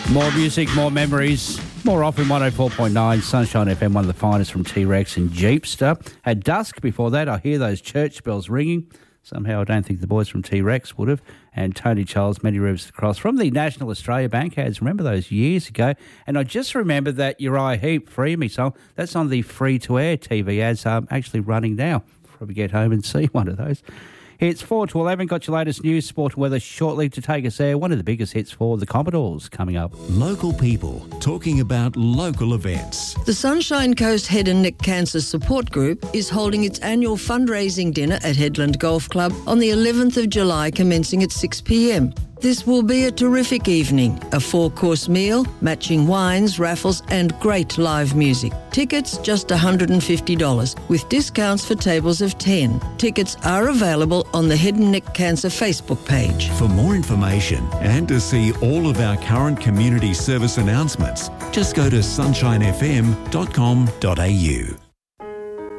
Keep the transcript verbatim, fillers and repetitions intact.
More music, more memories. More often, one oh four point nine, Sunshine F M, one of the finest from T-Rex and Jeepster. At dusk before that, I hear those church bells ringing. Somehow I don't think the boys from T-Rex would have. And Tony Charles, Many Rivers Across from the National Australia Bank ads. Remember those years ago? And I just remember that Uriah Heep, Free Me song, that's on the free-to-air T V ads um, actually running now. Probably get home and see one of those. It's four to eleven. Got your latest news, sport and weather shortly to take us there. One of the biggest hits for the Commodores coming up. Local people talking about local events. The Sunshine Coast Head and Neck Cancer Support Group is holding its annual fundraising dinner at Headland Golf Club on the eleventh of July, commencing at six p m. This will be a terrific evening, a four-course meal, matching wines, raffles and great live music. Tickets just one hundred fifty dollars with discounts for tables of ten. Tickets are available on the Head and Neck Cancer Facebook page. For more information and to see all of our current community service announcements, just go to sunshine f m dot com dot a u.